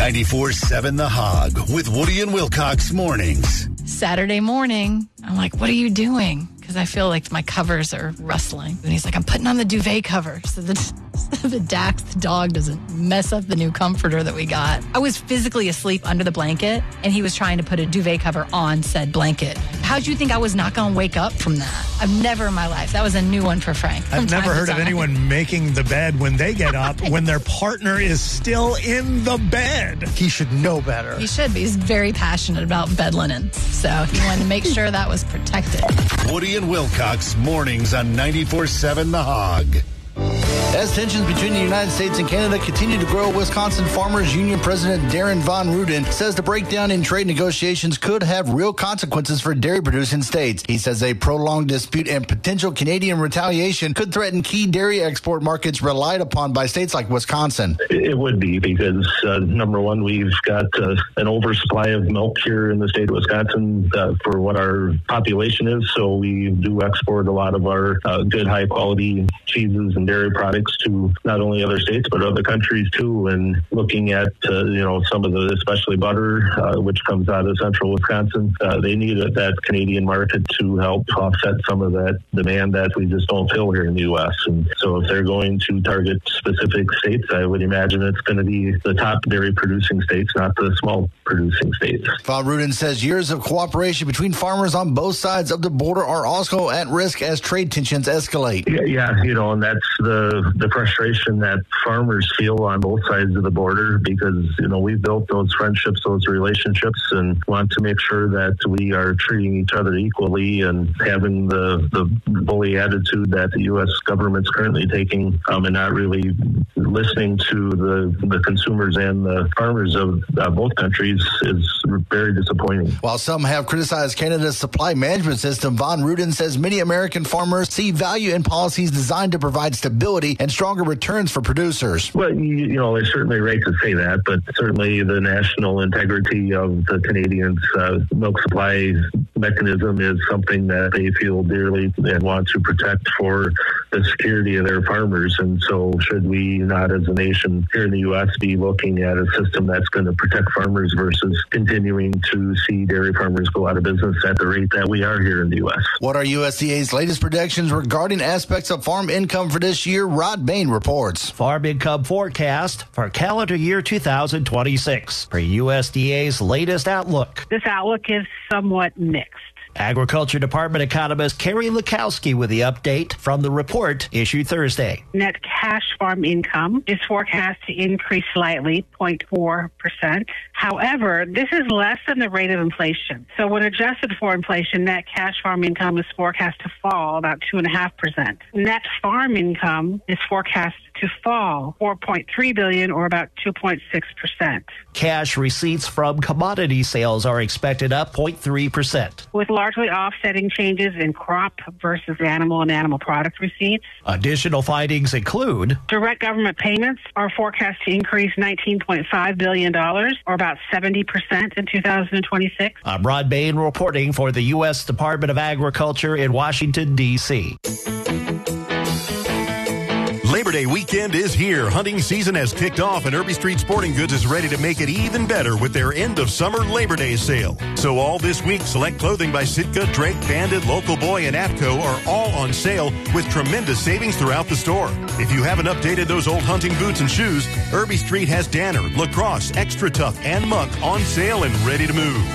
94.7 The Hog with Woody and Wilcox mornings. Saturday morning, I'm like, what are you doing? Because I feel like my covers are rustling. And he's like, I'm putting on the duvet cover so the Dax, the dog, doesn't mess up the new comforter that we got. I was physically asleep under the blanket, and he was trying to put a duvet cover on said blanket. How'd you think I was not going to wake up from that? I've never in my life. That was a new one for Frank. I've never heard of anyone making the bed when they get up when their partner is still in the bed. He should know better. He should be. He's very passionate about bed linens. So he wanted to make sure that was protected. Woody and Wilcox mornings on 94.7 The Hog. As tensions between the United States and Canada continue to grow, Wisconsin Farmers Union President Darren Von Ruden says the breakdown in trade negotiations could have real consequences for dairy-producing states. He says a prolonged dispute and potential Canadian retaliation could threaten key dairy export markets relied upon by states like Wisconsin. It would be because, number one, we've got an oversupply of milk here in the state of Wisconsin for what our population is, so we do export a lot of our good, high-quality cheeses and dairy products to not only other states but other countries too. And looking at some of the, especially butter, which comes out of central Wisconsin, they need that Canadian market to help offset some of that demand that we just don't fill here in the U.S. And so if they're going to target specific states, I would imagine it's going to be the top dairy producing states, not the small producing states. Von Ruden says years of cooperation between farmers on both sides of the border are also at risk as trade tensions escalate. Yeah, and that's the frustration that farmers feel on both sides of the border because, we've built those friendships, those relationships, and want to make sure that we are treating each other equally and having the bully attitude that the U.S. government's currently taking and not really listening to the consumers and the farmers of both countries is very disappointing. While some have criticized Canada's supply management system, Von Ruden says many American farmers see value in policies designed to provide stability and stronger returns for producers. Well, it's certainly right to say that, but certainly the national integrity of the Canadians' milk supply mechanism is something that they feel dearly and want to protect for the security of their farmers. And so should we not as a nation here in the U.S. be looking at a system that's going to protect farmers versus continuing to see dairy farmers go out of business at the rate that we are here in the U.S.? What are USDA's latest projections regarding aspects of farm income for this year? Rod Bain reports. Farm income forecast for calendar year 2026 for USDA's latest outlook. This outlook is somewhat mixed. Agriculture Department economist Carrie Lukowski with the update from the report issued Thursday. Net cash farm income is forecast to increase slightly, 0.4%. However, this is less than the rate of inflation. So when adjusted for inflation, net cash farm income is forecast to fall about 2.5%. Net farm income is forecast to fall $4.3 billion or about 2.6%. Cash receipts from commodity sales are expected up 0.3%. With largely offsetting changes in crop versus animal and animal product receipts. Additional findings include direct government payments are forecast to increase $19.5 billion or about 70% in 2026. I'm Rod Bain reporting for the U.S. Department of Agriculture in Washington, D.C. Labor Day weekend is here. Hunting season has kicked off, and Irby Street Sporting Goods is ready to make it even better with their end of summer Labor Day sale. So all this week, select clothing by Sitka, Drake, Bandit, Local Boy, and APCO are all on sale with tremendous savings throughout the store. If you haven't updated those old hunting boots and shoes, Irby Street has Danner, Lacrosse, Extra Tough, and Muck on sale and ready to move.